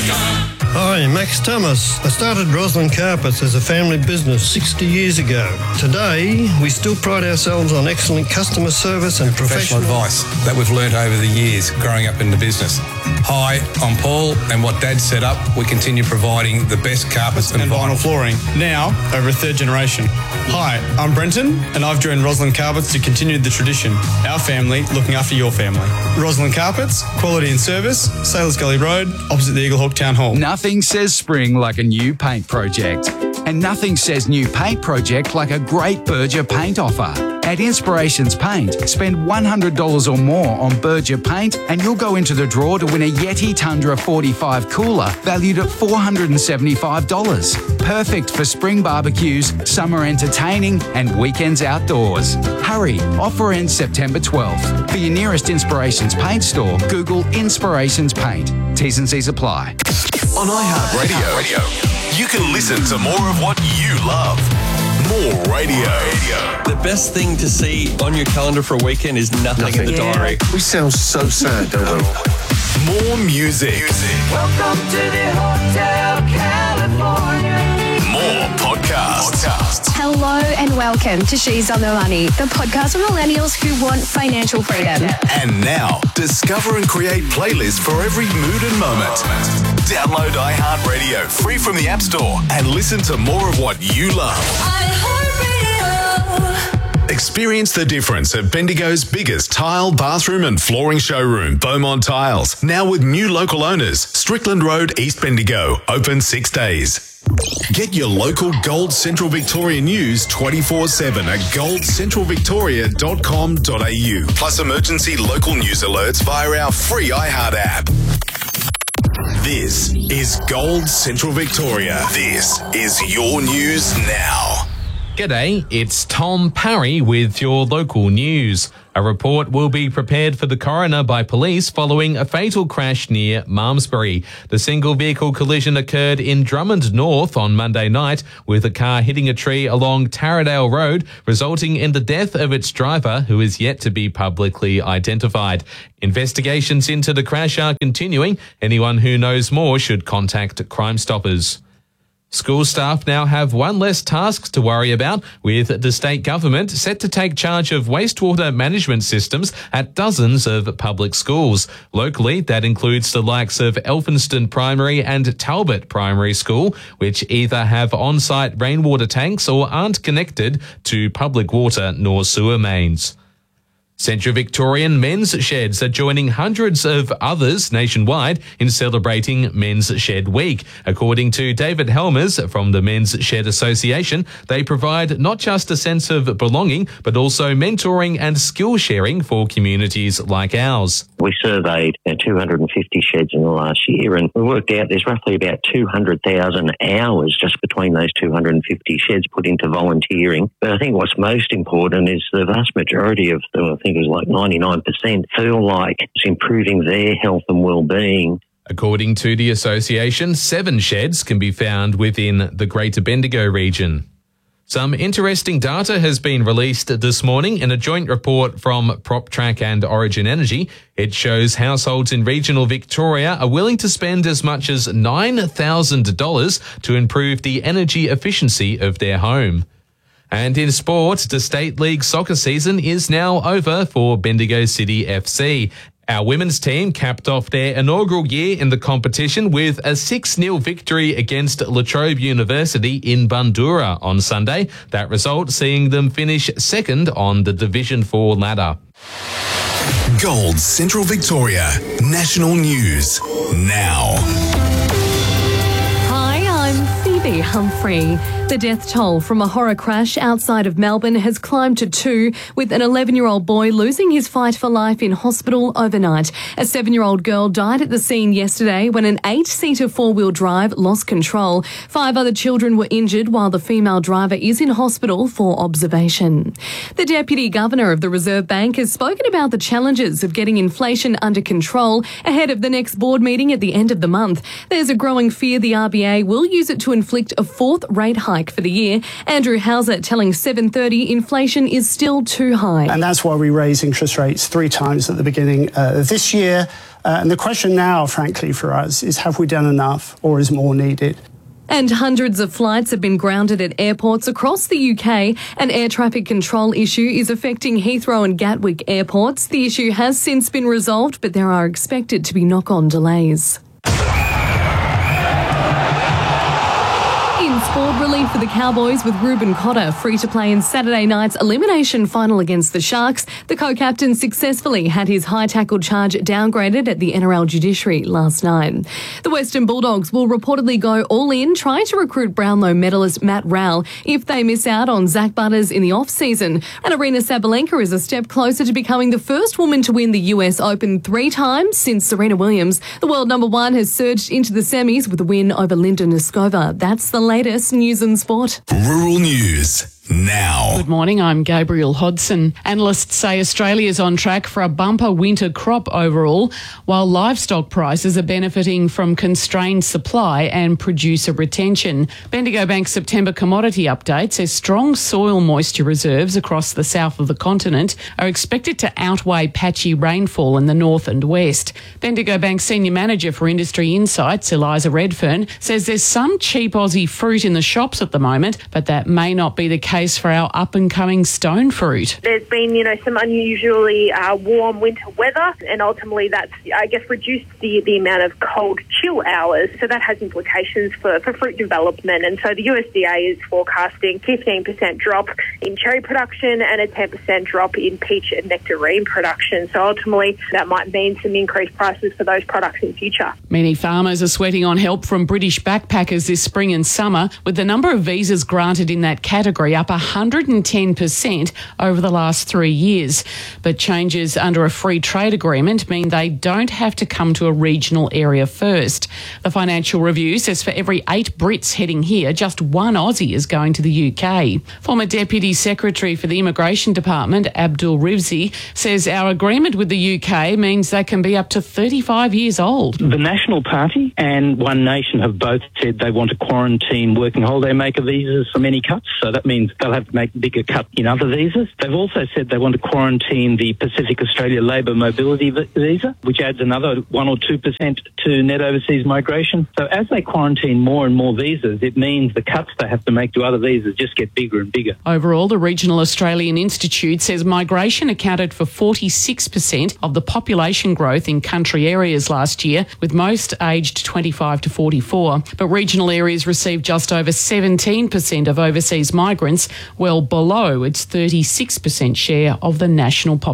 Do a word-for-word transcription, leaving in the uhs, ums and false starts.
Hi, Max Thomas. I started Roslyn Carpets as a family business sixty years ago. Today, we still pride ourselves on excellent customer service and professional, professional advice that we've learnt over the years growing up in the business. Hi, I'm Paul, and what Dad set up, we continue providing the best carpets and, and vinyl flooring, now over a third generation. Hi, I'm Brenton, and I've joined Roslyn Carpets to continue the tradition. Our family looking after your family. Roslyn Carpets, quality and service, Sailors Gully Road, opposite the Eaglehawk Town Hall. Nothing says spring like a new paint project. And nothing says new paint project like a great Berger paint offer. At Inspirations Paint, spend one hundred dollars or more on Berger paint and you'll go into the draw to win a Yeti Tundra forty-five cooler valued at four hundred seventy-five dollars. Perfect for spring barbecues, summer entertaining and weekends outdoors. Hurry, offer ends September twelfth. For your nearest Inspirations Paint store, Google Inspirations Paint. T's and C's apply. On iHeartRadio, Radio, you can listen to more of what you love. More radio. The best thing to see on your calendar for a weekend is nothing, nothing. in the yeah. diary. We sound so sad, don't we? More music. music. Welcome to the Hotel California. More podcasts. podcasts. Hello and welcome to She's on the Money, the podcast for millennials who want financial freedom. And now, discover and create playlists for every mood and moment. Download iHeartRadio free from the App Store and listen to more of what you love. iHeartRadio. Experience the difference at Bendigo's biggest tile, bathroom and flooring showroom, Beaumont Tiles. Now with new local owners, Strickland Road, East Bendigo. Open six days. Get your local Gold Central Victoria news twenty-four seven at gold central victoria dot com dot a u. Plus emergency local news alerts via our free iHeart app. This is Gold Central Victoria. This is your news now. G'day, it's Tom Parry with your local news. A report will be prepared for the coroner by police following a fatal crash near Malmesbury. The single vehicle collision occurred in Drummond North on Monday night, with a car hitting a tree along Taradale Road, resulting in the death of its driver, who is yet to be publicly identified. Investigations into the crash are continuing. Anyone who knows more should contact Crime Stoppers. School staff now have one less task to worry about, with the state government set to take charge of wastewater management systems at dozens of public schools. Locally, that includes the likes of Elphinston Primary and Talbot Primary School, which either have on-site rainwater tanks or aren't connected to public water nor sewer mains. Central Victorian men's sheds are joining hundreds of others nationwide in celebrating Men's Shed Week. According to David Helmers from the Men's Shed Association, they provide not just a sense of belonging, but also mentoring and skill sharing for communities like ours. We surveyed two hundred fifty sheds in the last year, and we worked out there's roughly about two hundred thousand hours just between those two hundred fifty sheds put into volunteering. But I think what's most important is the vast majority of them, I think it was like ninety-nine percent, feel like it's improving their health and well-being. According to the association, seven sheds can be found within the Greater Bendigo region. Some interesting data has been released this morning in a joint report from PropTrack and Origin Energy. It shows households in regional Victoria are willing to spend as much as nine thousand dollars to improve the energy efficiency of their home. And in sport, the State League soccer season is now over for Bendigo City F C. Our women's team capped off their inaugural year in the competition with a six nil victory against La Trobe University in Bundoora on Sunday. That result seeing them finish second on the Division four ladder. Gold Central Victoria National News now. Hi, I'm Phoebe Humphrey. The death toll from a horror crash outside of Melbourne has climbed to two, with an eleven-year-old boy losing his fight for life in hospital overnight. A seven-year-old girl died at the scene yesterday when an eight-seater four-wheel drive lost control. Five other children were injured while the female driver is in hospital for observation. The Deputy Governor of the Reserve Bank has spoken about the challenges of getting inflation under control ahead of the next board meeting at the end of the month. There's a growing fear the R B A will use it to inflate inflict a fourth rate hike for the year. Andrew Hauser telling seven thirty inflation is still too high. And that's why we raise interest rates three times at the beginning uh, of this year. Uh, and the question now, frankly, for us is have we done enough or is more needed? And hundreds of flights have been grounded at airports across the U K. An air traffic control issue is affecting Heathrow and Gatwick airports. The issue has since been resolved, but there are expected to be knock-on delays. In sport, relief for the Cowboys with Ruben Cotter free to play in Saturday night's elimination final against the Sharks. The co-captain successfully had his high tackle charge downgraded at the N R L judiciary last night. The Western Bulldogs will reportedly go all in trying to recruit Brownlow medalist Matt Rowell if they miss out on Zach Butters in the off-season. And Arina Sabalenka is a step closer to becoming the first woman to win the U S Open three times since Serena Williams. The world number one has surged into the semis with a win over Linda Noskova. That's the latest news and sport. Rural News now. Good morning, I'm Gabriel Hodson. Analysts say Australia's on track for a bumper winter crop overall, while livestock prices are benefiting from constrained supply and producer retention. Bendigo Bank's September commodity update says strong soil moisture reserves across the south of the continent are expected to outweigh patchy rainfall in the north and west. Bendigo Bank's Senior Manager for Industry Insights, Eliza Redfern, says there's some cheap Aussie fruit in the shops at the moment, but that may not be the case for our up-and-coming stone fruit. There's been, you know, some unusually uh, warm winter weather, and ultimately that's, I guess, reduced the, the amount of cold chill hours. So that has implications for, for fruit development. And so the U S D A is forecasting fifteen percent drop in cherry production and a ten percent drop in peach and nectarine production. So ultimately that might mean some increased prices for those products in future. Many farmers are sweating on help from British backpackers this spring and summer, with the number of visas granted in that category up one hundred ten percent over the last three years. But changes under a free trade agreement mean they don't have to come to a regional area first. The Financial Review says for every eight Brits heading here, just one Aussie is going to the U K. Former Deputy Secretary for the Immigration Department, Abdul Rivzi, says our agreement with the U K means they can be up to thirty-five years old. The National Party and One Nation have both said they want to quarantine working holidaymaker visas from any cuts, so that means they'll have to make bigger cut in other visas. They've also said they want to quarantine the Pacific Australia Labour Mobility Visa, which adds another one or two percent to net overseas migration. So as they quarantine more and more visas, it means the cuts they have to make to other visas just get bigger and bigger. Overall, the Regional Australian Institute says migration accounted for forty-six percent of the population growth in country areas last year, with most aged twenty-five to forty-four. But regional areas received just over seventeen percent of overseas migrants, well below its thirty-six percent share of the national population.